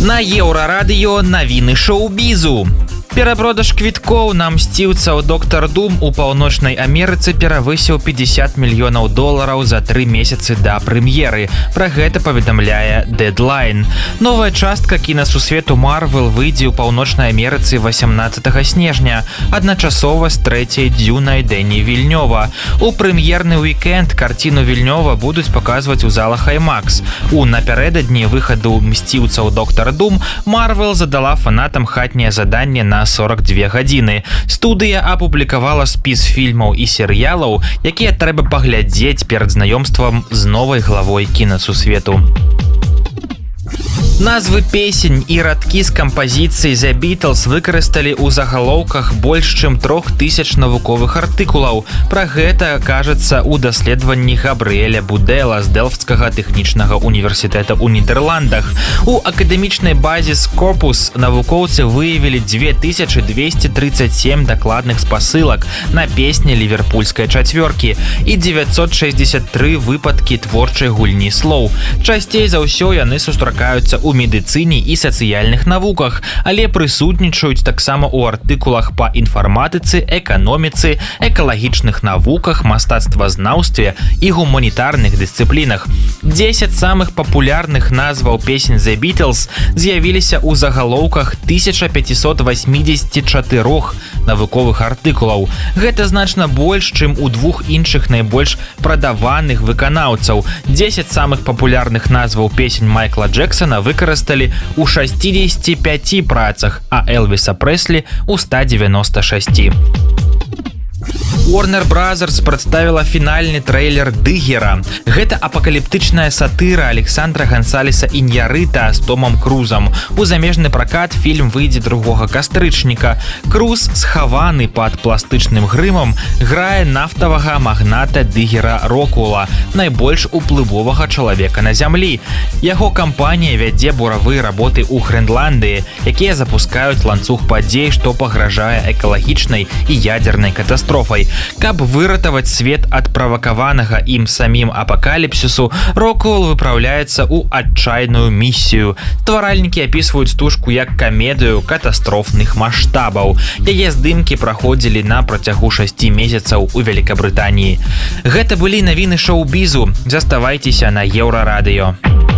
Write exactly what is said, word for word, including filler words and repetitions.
На Еўрарадыё навіны шоу-бізу. Перапродаж квіткоў на мсціўцаў доктар Дум у паўночнай Амерыцы перавысіў пятьдесят мільёнаў долараў за тры месяцы да прэм'еры. Пра гэта паведамляе Deadline. Новая частка кінасусвету Marvel выйдзе ў паўночнай Амерыцы восемнадцатага снежня, адначасова з трэцяй Дзюнай Дэні Вільнёва. У прэм'ерны уікенд карціну Вільнёва будуць паказваць у залах IMAX. У напярэдадні выхаду мсціўцаў доктар Дум Marvel задала фанатам хатняе заданне на сорок две гадзіны. Студыя апублікавала спіс фільмаў і серыялаў, якія трэба паглядзець перад знаёмствам з новай главой кінасусвету. Назвы песень і радкі з кампазіцыі The Beatles выкарысталі ў загалоўках больш чым трох тысяч навуковых артыкулаў. Пра гэта кажацца ў даследаванні Габрыэля Будела з Дэлфтскага тэхнічнага універсітэта ў Нідерландах. У акадэмічнай базе Scopus навукоўцы выявілі две тысячы двести тридцать семь дакладных спасылак на песні ліверпульскай чацвёркі і девятьсот шестьдесят три выпадкі творчай гульні слоў. Часцей за ўсё яны сустракаюцца у медыцыне і сацыяльных навуках, але прысутнічаюць таксама ў артыкулах па інфарматыцы, эканоміцы, экалагічных навуках, мастацтвазнаўстве і гуманітарных дысцыплінах. дзесяць самых папулярных назваў песень The Beatles з'явіліся ў загалоўках тысяча пятьсот восемьдесят четыре навуковых артыкулаў. Гэта значна больш, чым у двух іншых найбольш прадаваных выканаўцаў. дзесяць самых папулярных назваў песень Майкла Джексона выкарысталі ў шестидесяти пяти працах, а Элвіса Прэслі ў ста девяноста шасці. Warner Brothers прадставіла фінальны трэйлер Дыгера. Гэта апакаліптычная сатыра Александра Гансалеса Іньярыта з Томом Крузам. У замежны пракат фільм выйдзе другога кастрычніка. Круз, схаваны пад пластычным грымам, грае нафтавага магната Дыгера Рокула, найбольш уплывовага чалавека на зямлі. Яго кампанія вядзе буравыя работы ў Грэнландыі, якія запускаюць ланцуг падзей, што пагражае экалагічнай і ядзернай катастрофай. Каб выратаваць свет ад правакаванага ім самім апакаліпсісу, Рокуэлл выпраўляецца ў адчайную місію. Стваральнікі апісваюць стужку як камедыю катастрофных маштабаў. Яе здымкі праходзілі на працягу шасці месяцаў у Великабрытаніі. Гэта былі навіны шоу-бізу. Заставайцеся на Еўрарадыё.